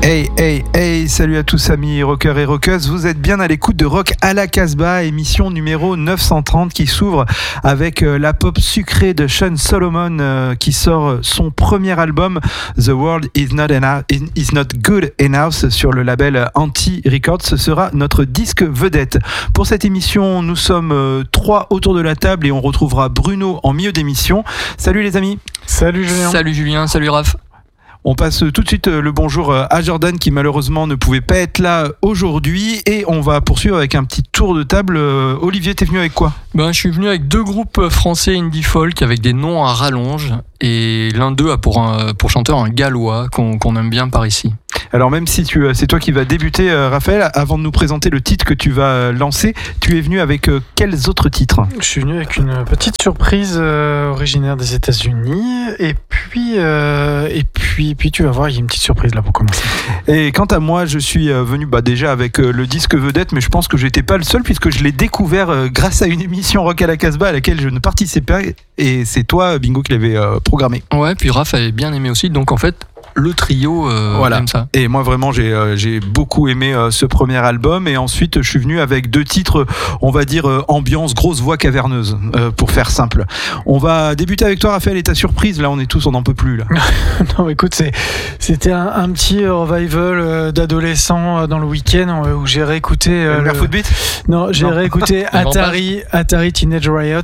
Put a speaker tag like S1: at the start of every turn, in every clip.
S1: Hey, salut à tous amis rockers et rockeuses, vous êtes bien à l'écoute de Rock à la Casbah, émission numéro 930 qui s'ouvre avec la pop sucrée de Sean Solomon qui sort son premier album The World is Not Good Enough sur le label Anti Records. Ce sera notre disque vedette. Pour cette émission, nous sommes 3 autour de la table et on retrouvera Bruno en milieu d'émission. Salut les amis.
S2: Salut Julien.
S3: Salut Julien, salut Raph.
S1: On passe tout de suite le bonjour à Jordan qui malheureusement ne pouvait pas être là aujourd'hui et on va poursuivre avec un petit tour de table. Olivier, t'es venu avec quoi ?
S3: Je suis venu avec 2 groupes français indie folk avec des noms à rallonge et l'un d'eux a pour chanteur un gallois qu'on aime bien par ici.
S1: Alors même si c'est toi qui vas débuter, Raphaël, avant de nous présenter le titre que tu vas lancer, tu es venu avec quels autres titres ?
S2: Je suis venu avec une petite surprise originaire des États-Unis et puis tu vas voir, il y a une petite surprise là pour commencer.
S1: Et quant à moi, je suis venu déjà avec le disque vedette, mais je pense que j'étais pas le seul puisque je l'ai découvert grâce à une émission Rock à la Casbah à laquelle je ne participais pas et c'est toi, Bingo, qui l'avais programmé.
S3: Ouais, puis Raph avait bien aimé aussi, donc en fait le trio
S1: voilà.
S3: Comme ça.
S1: Et moi vraiment j'ai beaucoup aimé ce premier album et ensuite je suis venu avec 2 titres, on va dire ambiance grosse voix caverneuse pour faire simple. On va débuter avec toi Raphaël et ta surprise, là on est tous, on n'en peut plus là.
S2: Non écoute, c'était un petit revival d'adolescent dans le week-end où j'ai réécouté
S1: Barefoot Beat.
S2: Non, j'ai réécouté Atari Teenage Riot,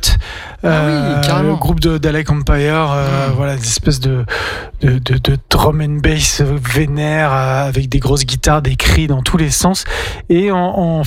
S2: le groupe d'Alec Empire, voilà, des espèces de drum and bass vénère avec des grosses guitares, des cris dans tous les sens et en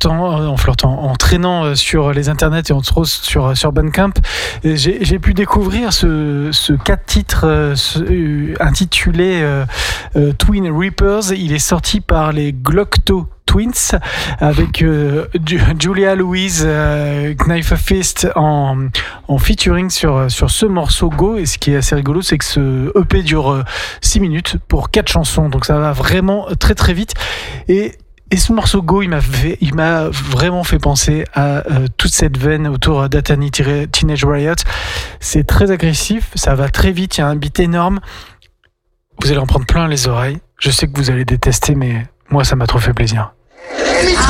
S2: traînant sur les internets et entre autres sur Bandcamp, j'ai pu découvrir ce 4 titres intitulé Twin Reapers. Il est sorti par les Glocto Twins avec Julia Louise, Knife a Fist en featuring sur ce morceau Go. Et ce qui est assez rigolo, c'est que ce EP dure 6 minutes pour 4 chansons, donc ça va vraiment très très vite. Et ce morceau Go, il m'a vraiment fait penser à toute cette veine autour d'Atari Teenage Riot. C'est très agressif, ça va très vite, il y a un beat énorme. Vous allez en prendre plein les oreilles. Je sais que vous allez détester, mais moi ça m'a trop fait plaisir.